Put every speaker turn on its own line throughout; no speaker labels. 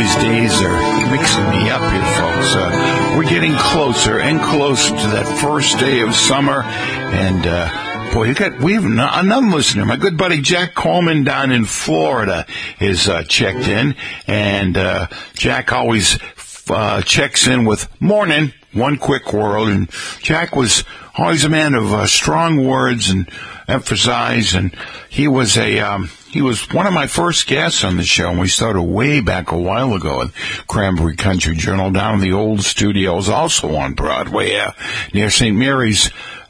these days are mixing me up here, folks. We're getting closer and closer to that first day of summer, and boy, we have another listener. My good buddy Jack Coleman down in Florida is checked in, and Jack always checks in with morning, one quick word, and Jack was always a man of strong words and emphasize, and he was one of my first guests on the show, and we started way back a while ago at Cranberry Country Journal down in the old studios, also on Broadway, near St. Mary's.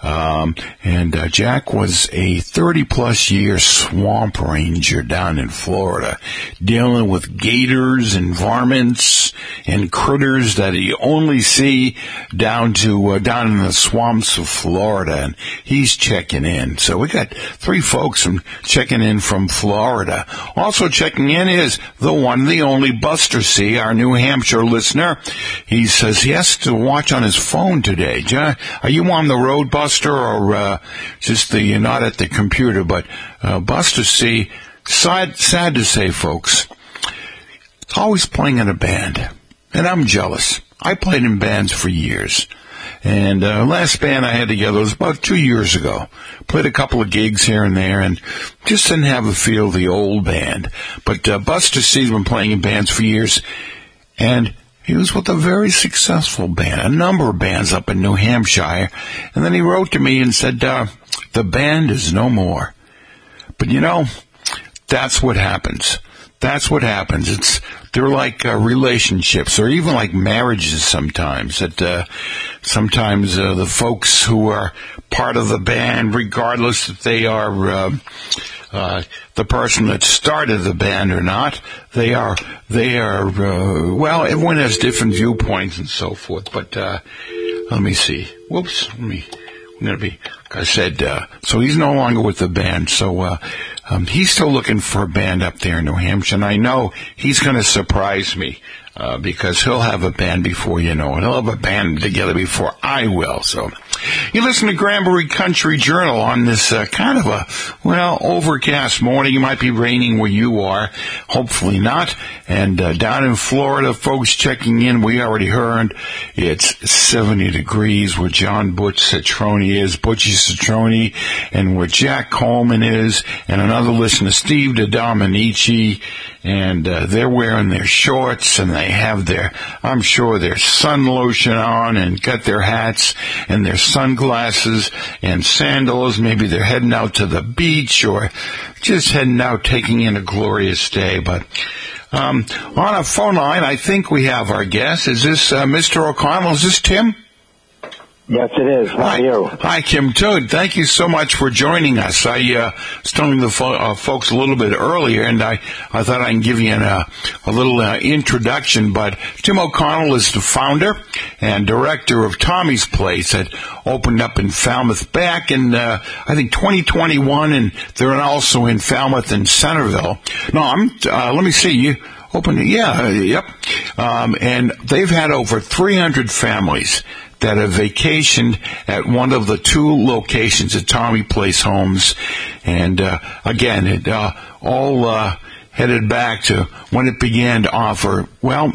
And Jack was a 30-plus year swamp ranger down in Florida, dealing with gators and varmints and critters that you only see down in the swamps of Florida, and he's checking in. So we got three folks checking in from Florida. Also checking in is the one, the only Buster C., our New Hampshire listener. He says he has to watch on his phone today. John, are you on the road, Buster, or you're not at the computer? But Buster C., sad to say, folks, it's always playing in a band, and I'm jealous. I played in bands for years. And last band I had together was about 2 years ago. Played a couple of gigs here and there, and just didn't have the feel of the old band. But Buster C's been playing in bands for years, and he was with a very successful band, a number of bands up in New Hampshire. And then he wrote to me and said, the band is no more. But that's what happens. That's what happens. They're like relationships, or even like marriages sometimes. That sometimes the folks who are part of the band, regardless if they are the person that started the band or not, they are well, everyone has different viewpoints and so forth. But let me see. I'm going to be, like I said, so he's no longer with the band. So he's still looking for a band up there in New Hampshire. And I know he's going to surprise me because he'll have a band before you know it. He'll have a band together before I will. So you listen to Cranberry Country Journal on this kind of overcast morning. It might be raining where you are. Hopefully not. And down in Florida, folks checking in, we already heard it's 70 degrees where John Butch Citroni is, Butchie Citroni, and where Jack Coleman is, and another listener, Steve DeDominici, and they're wearing their shorts, and they have I'm sure their sun lotion on, and got their hats and their sunglasses and sandals. Maybe they're heading out to the beach or just heading out taking in a glorious day. But on a phone line, I think we have our guest. Is this Mr. O'Connell? Is this Tim?
Yes, it is. How are you?
Hi, Kim Toad. Thank you so much for joining us. I was telling the folks a little bit earlier, and I thought I can give you a little introduction. But Tim O'Connell is the founder and director of Tommy's Place that opened up in Falmouth back in, I think, 2021, and they're also in Falmouth and Centerville. No, let me see. You opened it? Yeah, yep. And they've had over 300 families that have vacationed at one of the two locations at Tommy Place Homes. And again, it all headed back to when it began to offer,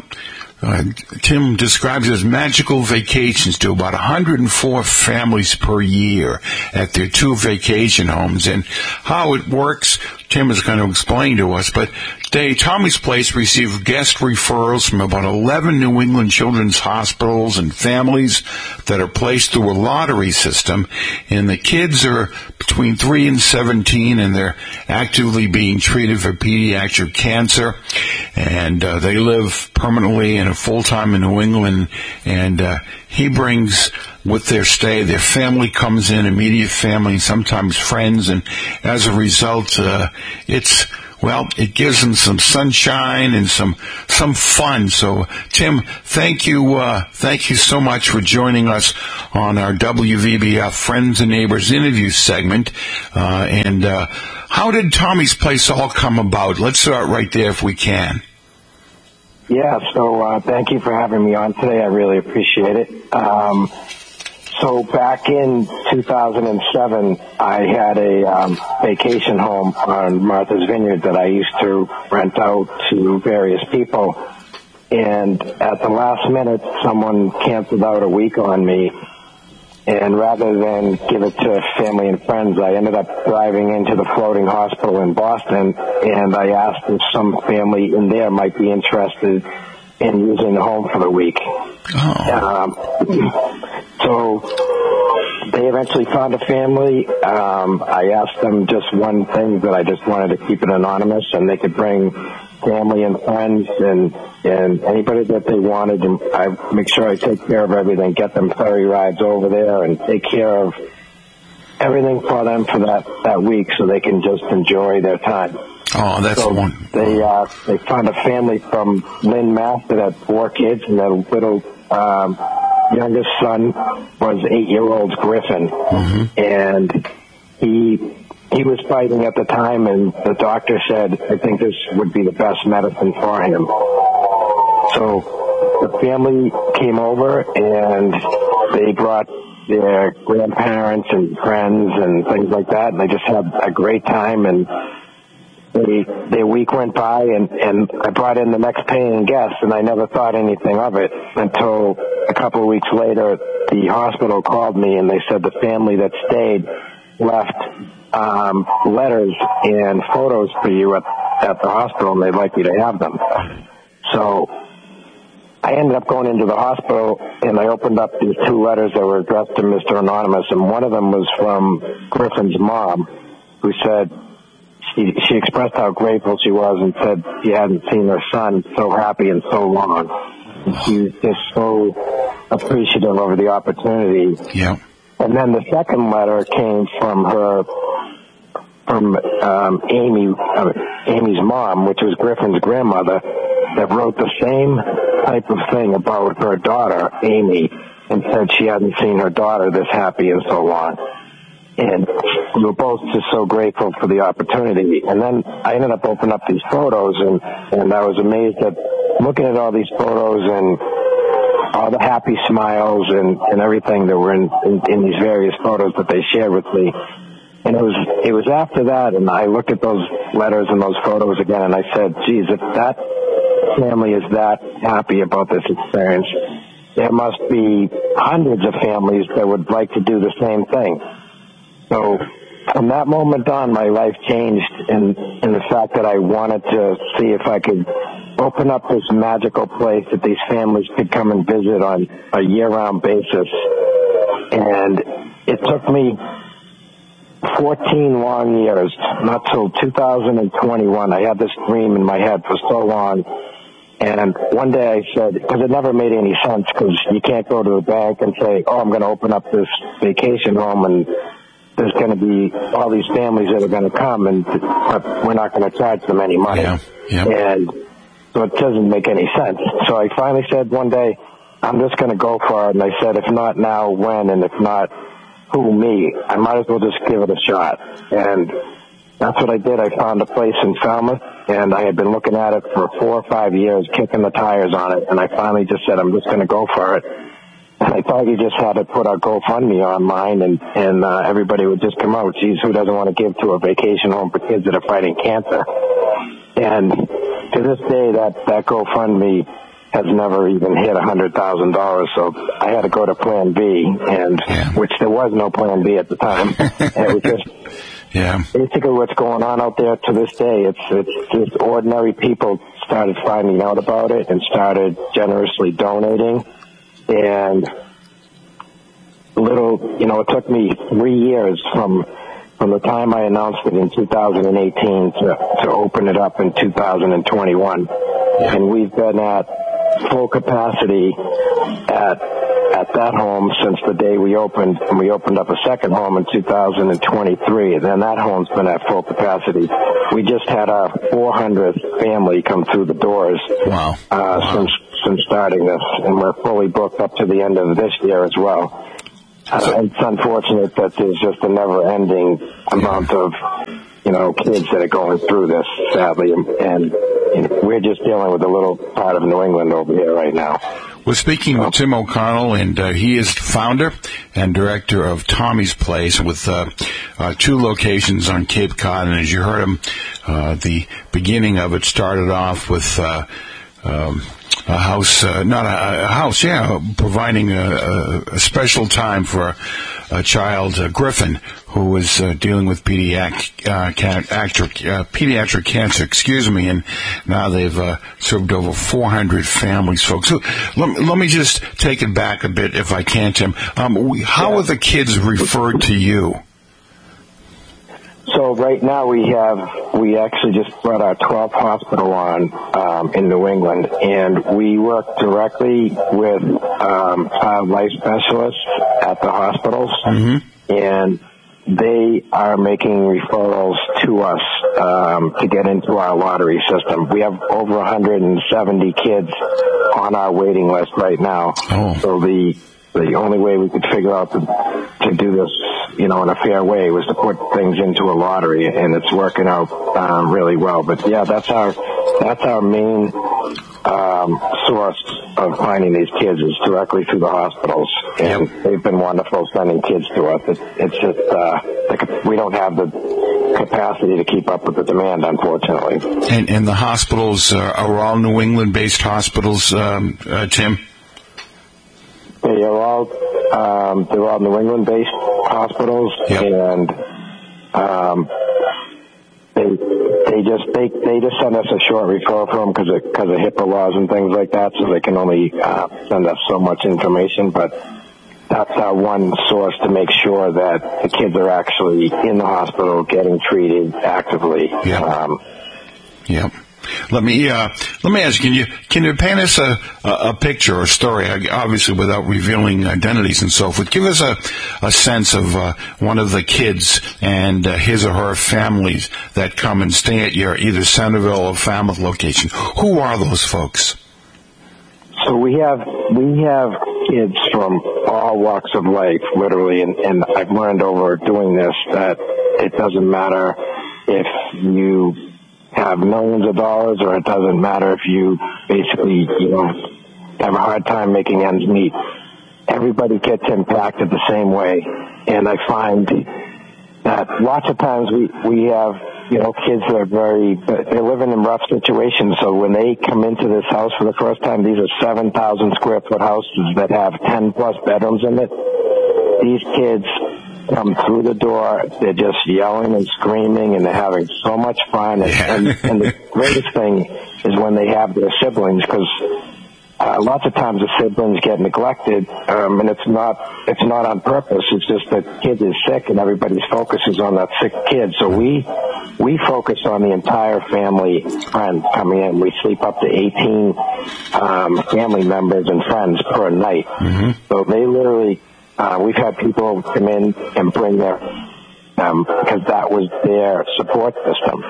Tim describes it as magical vacations to about 104 families per year at their two vacation homes. And how it works, Tim is going to explain to us, but Tommy's Place received guest referrals from about 11 New England children's hospitals and families that are placed through a lottery system, and the kids are between 3 and 17, and they're actively being treated for pediatric cancer, and they live permanently and full-time in New England, and he brings with their stay, their family comes in, immediate family, sometimes friends, and as a result, it gives them some sunshine and some fun. So, Tim, thank you so much for joining us on our WVBF Friends and Neighbors interview segment. And how did Tommy's Place all come about? Let's start right there if we can.
Yeah, so thank you for having me on today. I really appreciate it. So back in 2007, I had a vacation home on Martha's Vineyard that I used to rent out to various people. And at the last minute, someone canceled out a week on me. And rather than give it to family and friends, I ended up driving into the floating hospital in Boston, and I asked if some family in there might be interested in using the home for the week. So they eventually found a family. I asked them just one thing, that I just wanted to keep it anonymous, and they could bring family and friends and anybody that they wanted, and I make sure I take care of everything, get them ferry rides over there, and take care of everything for them for that week, so they can just enjoy their time.
Oh, that's wonderful.
They found a family from Lynn, Mass. that had 4 kids, and their little youngest son was 8-year-old Griffin, and he was fighting at the time, and the doctor said, I think this would be the best medicine for him. So the family came over, and they brought their grandparents and friends and things like that, and they just had a great time, and their week went by, and I brought in the next paying guest, and I never thought anything of it until a couple of weeks later, the hospital called me, and they said the family that stayed left letters and photos for you at the hospital, and they'd like you to have them. So I ended up going into the hospital, and I opened up these 2 letters that were addressed to Mr. Anonymous, and one of them was from Griffin's mom, who said she expressed how grateful she was and said she hadn't seen her son so happy in so long. And she was just so appreciative of the opportunity.
Yeah.
And then the second letter came from Amy's mom, which was Griffin's grandmother, that wrote the same type of thing about her daughter, Amy, and said she hadn't seen her daughter this happy in so long. And we were both just so grateful for the opportunity. And then I ended up opening up these photos, and I was amazed at looking at all these photos and all the happy smiles and everything that were in these various photos that they shared with me. And it was after that, and I looked at those letters and those photos again, and I said, geez, if that family is that happy about this experience, there must be hundreds of families that would like to do the same thing. So from that moment on, my life changed in the fact that I wanted to see if I could open up this magical place that these families could come and visit on a year-round basis. And it took me 14 long years, not till 2021. I had this dream in my head for so long. And one day I said, because it never made any sense, because you can't go to the bank and say, oh, I'm going to open up this vacation home, and there's going to be all these families that are going to come, but we're not going to charge them any money.
Yeah.
And so it doesn't make any sense. So I finally said one day, I'm just going to go for it. And I said, if not now, when? And if not, who, me? I might as well just give it a shot. And that's what I did. I found a place in Falmouth, and I had been looking at it for 4 or 5 years, kicking the tires on it. And I finally just said, I'm just going to go for it. And I thought you just had to put our GoFundMe online, and everybody would just come out. Geez, who doesn't want to give to a vacation home for kids that are fighting cancer? And to this day, that GoFundMe has never even hit $100,000. So I had to go to Plan B, which there was no Plan B at the time. And it was just basically what's going on out there to this day. It's just ordinary people started finding out about it and started generously donating. And it took me 3 years from the time I announced it in 2018 to open it up in 2021. And we've been at full capacity at that home since the day we opened, and we opened up a second home in 2023, and then that home's been at full capacity. We just had our 400th family come through the doors.
Wow.
Since starting this, and we're fully booked up to the end of this year as well. It's unfortunate that there's just a never-ending amount of, kids that are going through this, sadly, and we're just dealing with a little part of New England over here right now.
We're speaking with Tim O'Connell, and he is founder and director of Tommy's Place with 2 locations on Cape Cod. And as you heard him, the beginning of it started off with a house, not a house, providing a special time for a child, Griffin, who was dealing with pediatric cancer, and now they've served over 400 families, folks. So let me just take it back a bit, if I can, Tim. How are the kids referred to you?
So right now we actually just brought our 12th hospital on in New England, and we work directly with child life specialists at the hospitals, and they are making referrals to us to get into our lottery system. We have over 170 kids on our waiting list right now. So the only way we could figure out to do this, in a fair way, was to put things into a lottery, and it's working out really well. But yeah, that's our main source of finding these kids is directly through the hospitals, and they've been wonderful sending kids to us. It's just we don't have the capacity to keep up with the demand, unfortunately.
And the hospitals are all New England-based hospitals, Tim?
They're all New England-based hospitals, and they just send us a short referral form because of HIPAA laws and things like that, so they can only send us so much information. But that's our one source to make sure that the kids are actually in the hospital getting treated actively.
Let me ask you, can you paint us a picture or story, obviously without revealing identities and so forth? Give us a sense of one of the kids and his or her families that come and stay at your either Centerville or Falmouth location. Who are those folks?
So we have kids from all walks of life, literally, and I've learned over doing this that it doesn't matter if you have millions of dollars, or it doesn't matter if you basically, have a hard time making ends meet. Everybody gets impacted the same way, and I find that lots of times we have, kids that they're living in rough situations, so when they come into this house for the first time, these are 7,000 square foot houses that have 10 plus bedrooms in it. These kids come through the door, they're just yelling and screaming, and they're having so much fun. And the greatest thing is when they have their siblings, because lots of times the siblings get neglected, and it's not on purpose. It's just that kid is sick, and everybody's focus is on that sick kid. So we focus on the entire family friends coming in. We sleep up to 18 family members and friends per night. So they literally. We've had people come in and bring their, because that was their support system.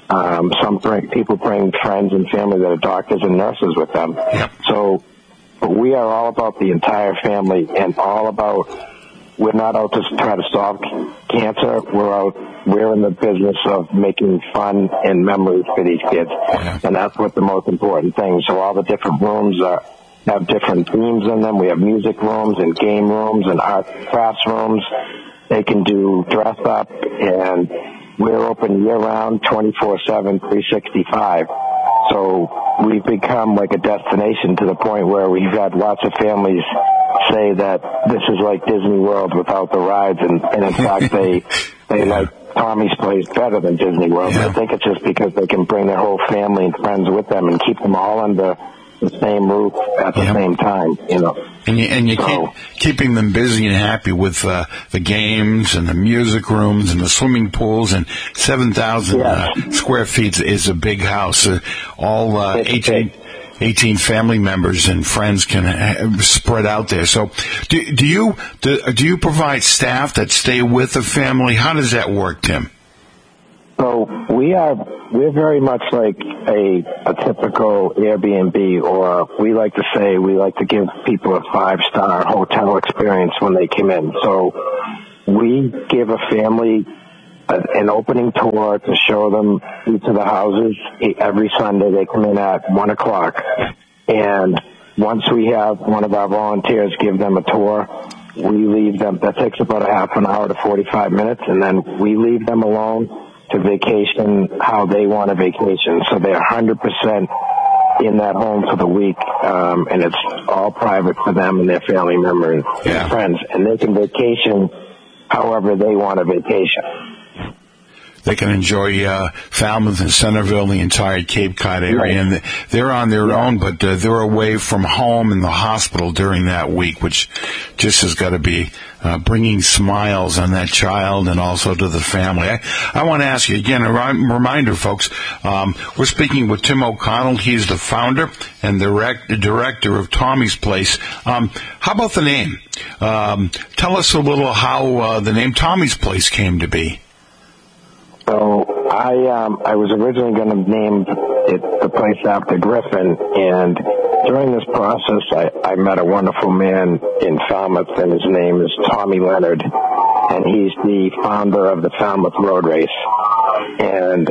People bring friends and family that are doctors and nurses with them. So we are all about the entire family, and we're not out to try to solve cancer. We're in the business of making fun and memories for these kids. And that's what the most important thing. So all the different rooms have different themes in them. We have music rooms and game rooms and art crafts rooms. They can do dress up, and we're open year-round, 24/7, 365. So we've become like a destination to the point where we've had lots of families say that this is like Disney World without the rides, and in fact they like Tommy's Place better than Disney World. I think it's just because they can bring their whole family and friends with them and keep them all under the same roof at the same time,
And you keeping them busy and happy with the games and the music rooms and the swimming pools, and 7,000 square feet is a big house. All 18 family members and friends can spread out there. So do you provide staff that stay with the family? How does that work, Tim?
So we're very much like a typical Airbnb, or we like to give people a 5-star hotel experience when they come in. So we give a family an opening tour to show them each of the houses. Every Sunday they come in at 1:00, and once we have one of our volunteers give them a tour, we leave them. That takes about a half an hour to 45 minutes, and then we leave them alone to vacation how they want a vacation. So they're 100% in that home for the week, and it's all private for them and their family members and friends, and they can vacation however they want to vacation.
They can enjoy Falmouth and Centerville, the entire Cape Cod area, and they're on their own, but they're away from home in the hospital during that week, which just has got to be bringing smiles on that child and also to the family. I want to ask you again, a reminder, folks, we're speaking with Tim O'Connell. He's the founder and director of Tommy's Place. How about the name? Tell us a little how the name Tommy's Place came to be.
So I was originally going to name the place after Griffin, and during this process, I met a wonderful man in Falmouth, and his name is Tommy Leonard, and he's the founder of the Falmouth Road Race. And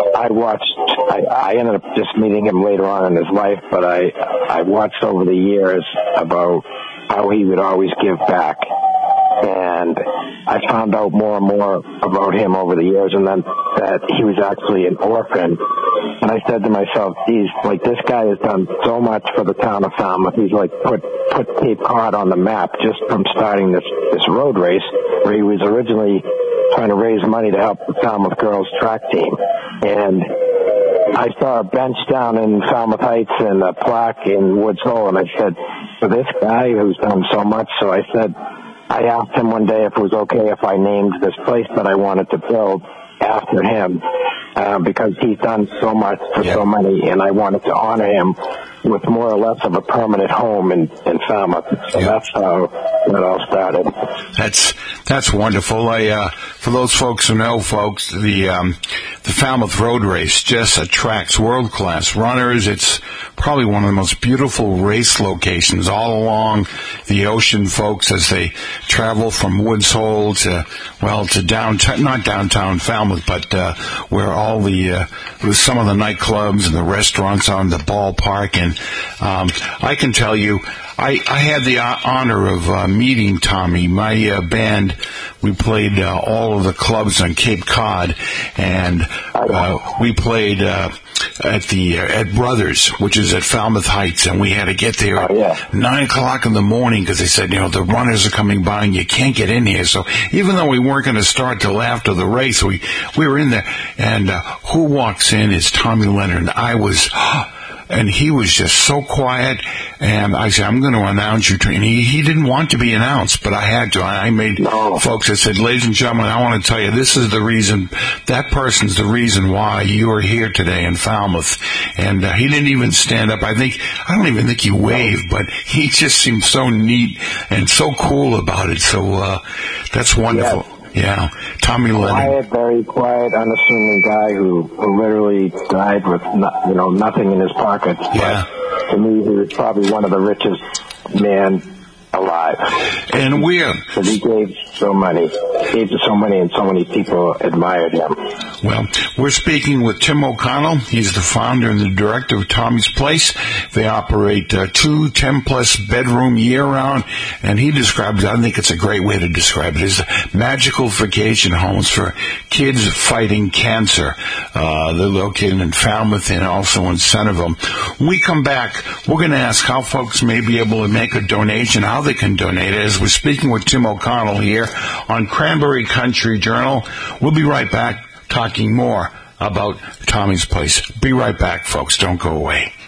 I ended up just meeting him later on in his life, but I watched over the years about how he would always give back. And I found out more and more about him over the years, and then that he was actually an orphan. And I said to myself, geez, like, this guy has done so much for the town of Falmouth. He's like put Cape Cod on the map just from starting this road race, where he was originally trying to raise money to help the Falmouth girls track team. And I saw a bench down in Falmouth Heights and a plaque in Woods Hole, and I said, for this guy who's done so much, so I asked him one day if it was okay if I named this place that I wanted to build after him, because he's done so much for so many, and I wanted to honor him with more or less of a permanent home in Falmouth. So that's how it all started.
That's wonderful. For those folks who know, folks, the Falmouth Road Race just attracts world-class runners. It's probably one of the most beautiful race locations all along the ocean, folks, as they travel from Woods Hole to downtown, not downtown Falmouth, but where all some of the nightclubs and the restaurants are in the ballpark. And I can tell you, I had the honor of meeting Tommy. My band, we played all of the clubs on Cape Cod, and we played at Brothers, which is at Falmouth Heights, and we had to get there at 9 o'clock in the morning because they said, the runners are coming by and you can't get in here. So even though we weren't going to start till after the race, we were in there, and who walks in is Tommy Leonard. And he was just so quiet, and I said, I'm going to announce you. And he didn't want to be announced, but I had to. I made folks, I said, ladies and gentlemen, I want to tell you, this is the reason, that person's the reason why you are here today in Falmouth. And he didn't even stand up. I don't even think he waved, but he just seemed so neat and so cool about it. So that's wonderful. Yes. Yeah, Tommy Leonard.
Very quiet, unassuming guy who literally died with nothing in his pockets.
Yeah.
But to me, he was probably one of the richest men alive.
And
because he gave so many. Gave to so many, and so many people admired him.
Well, we're speaking with Tim O'Connell. He's the founder and the director of Tommy's Place. They operate 2 10-plus bedroom year-round, and he describes, I think it's a great way to describe it, as magical vacation homes for kids fighting cancer. They're located in Falmouth and also in Centerville. When we come back, we're going to ask how folks may be able to make a donation, how they can donate, as we're speaking with Tim O'Connell here on Cranberry Country Journal. We'll be right back talking more about Tommy's Place. Be right back, folks. Don't go away.